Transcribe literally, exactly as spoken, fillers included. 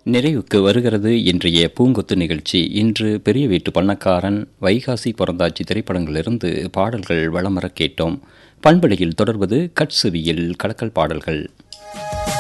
நிறைவுக்கு வருகிறது இன்றைய பூங்கொத்து நிகழ்ச்சி. இன்று பெரிய வீட்டு பண்ணக்காரன், வைகாசி பிறந்தாச்சி திரைப்படங்களிலிருந்து பாடல்கள் வளமர கேட்டோம். பண்பலையில் தொடர்வது கட்சுவியில் கலக்கல் பாடல்கள்.